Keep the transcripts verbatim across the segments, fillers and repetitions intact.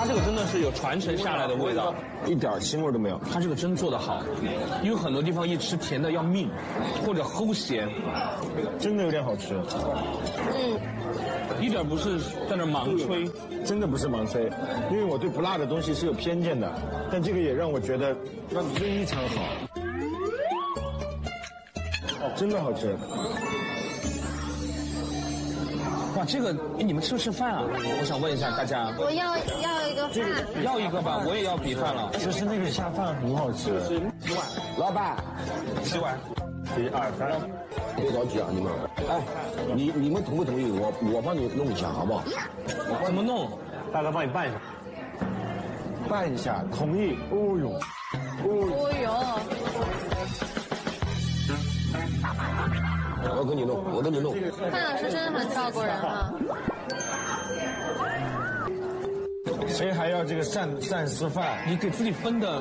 它这个真的是有传承下来的味道， 一点腥味都没有。 它这个真做得好，因为很多地方一吃甜的要命，或者齁咸， 真的有点好吃。 嗯， 一点不是在那盲吹， 真的不是盲吹，因为我对不辣的东西是有偏见的，但这个也让我觉得非常好，真的好吃。 哇，这个你们吃不吃饭啊？我想问一下大家。 我要要一个饭， 要一个吧，我也要米饭了。 其实那个下饭很好吃。 洗碗， 老板， 洗碗。 一二三， 别着急啊，你们。哎，你你们同不同意？我我帮你弄一下，好不好？ 怎么弄？ 大哥帮你拌一下。拌一下，同意。哦呦， 哦呦。 我给你弄，我给你弄。 范老师真的很照顾人啊。 谁还要这个鳝鳝丝饭？ 你给自己分的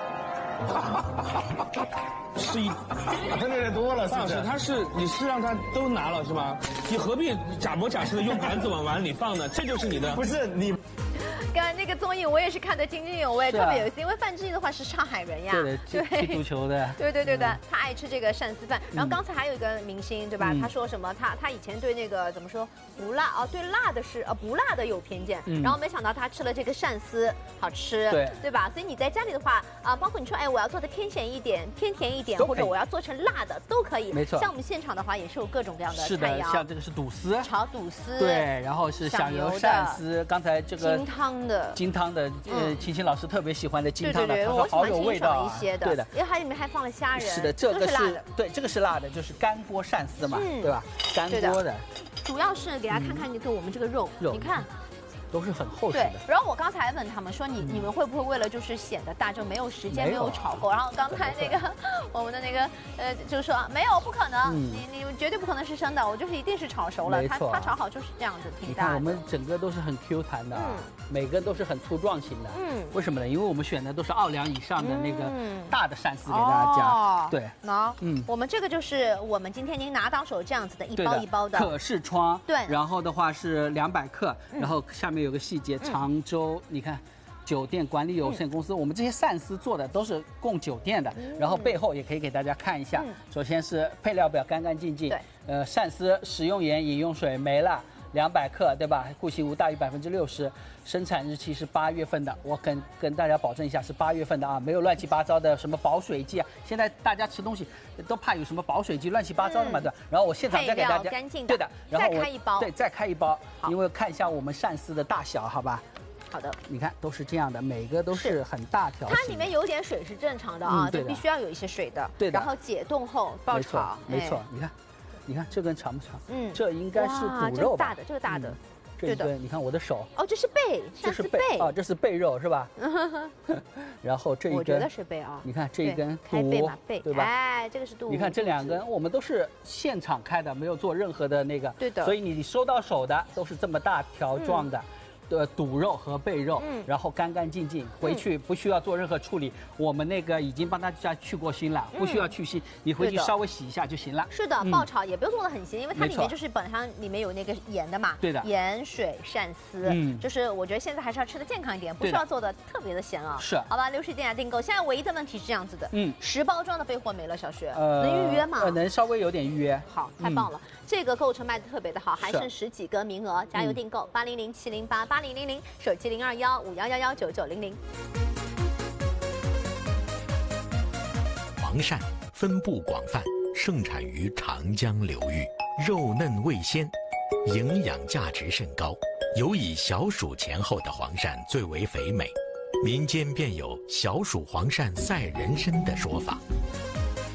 是一， 分的有点多了。 范老师，他是你是让他都拿了是吧？你何必假模假式的用盘子往碗里放呢？这就是你的。 不是你。 刚才那个综艺我也是看得津津有味，特别有意思。因为范志毅的话是上海人呀， 对，踢足球的， 对对对的，他爱吃这个鳝丝饭。然后刚才还有一个明星，对吧？他说什么？他他以前对那个怎么说不辣啊？对辣的是呃不辣的有偏见。然后没想到他吃了这个鳝丝好吃， 对对吧？所以你在家里的话啊，包括你说哎我要做的偏咸一点、偏甜一点，或者我要做成辣的都可以。 没错。 像我们现场的话也是有各种各样的菜肴。 是的，像这个是肚丝， 炒肚丝， 对，然后是响油鳝丝，刚才这个金汤的， 金汤的。呃，晴晴老师特别喜欢的金汤的， 对对对， 他说好有味道啊。一些的， 对的， 因为它里面还放了虾仁。 是的，这个是对，这个是辣的，就是干锅鳝丝嘛，对吧？干锅的。 主要是给大家看看，你对我们这个肉，你看。 都是很厚实的。 对，然后我刚才问他们说，你你们会不会为了就是显得大，就没有时间没有炒够？然后刚才那个我们的那个呃，就说没有，不可能，你你绝对不可能是生的，我就是一定是炒熟了，它它炒好就是这样子，挺大的。 你看我们整个都是很 Q 弹的，每个都是很粗壮型的。嗯，为什么呢？因为我们选的都是奥良以上的那个大的鳝丝给大家加。对， 那嗯，我们这个就是我们今天您拿到手这样子的一包一包的可视窗。 对， 然后的话是两百克，然后下面有个细节，常州，你看。酒店管理有限公司，我们这些鳝丝做的都是供酒店的，然后背后也可以给大家看一下。首先是配料表干干净净，对，呃，鳝丝食用盐、饮用水、没辣，两百克，对吧？户型无大于百分之六十，生产日期是八月份的，我跟跟大家保证一下是八月份的啊，没有乱七八糟的什么保水剂啊。现在大家吃东西都怕有什么保水剂乱七八糟的嘛，对吧？然后我现场再给大家干净的， 对的，然后再开一包， 对，再开一包，因为看一下我们鳝丝的大小，好吧？ 好的， 你看都是这样的，每个都是很大条。 它里面有点水是正常的啊， 对， 必须要有一些水的。 对的。 然后解冻后爆炒， 没错，你看，你看这根长不长？嗯，这应该是肚肉吧？ 大的，这个大的。 这一根，你看我的手。 哦，这是背， 这是背啊，这是背肉是吧？然后这一根， 我觉得是背啊。 你看这一根开背嘛，背， 对吧？ 哎，这个是肚。 你看这两根，我们都是现场开的，没有做任何的那个。 对的。 所以你收到手的都是这么大条状的。的肚肉和背肉，嗯，然后干干净净，回去不需要做任何处理。我们那个已经帮大家去过腥了，不需要去腥，你回去稍微洗一下就行了。 是的，爆炒也不用做的很咸，因为它里面就是本身里面有那个盐的嘛。 对的， 盐水鳝丝，嗯，就是我觉得现在还是要吃的健康一点，不需要做的特别的咸啊。 是， 好吧，流水店家订购。现在唯一的问题是这样子的，嗯，十包装的备货没了，小薛， 呃， 能预约吗？ 呃，能稍微有点预约。 好，太棒了。这个购车卖的特别的好，还剩十几个名额，加油订购八零零七零八八零零零，手机零二幺五幺幺幺九九零零。 黄鳝分布广泛，盛产于长江流域，肉嫩味鲜，营养价值甚高。尤以小暑前后的黄鳝最为肥美，民间便有小暑黄鳝赛人参的说法。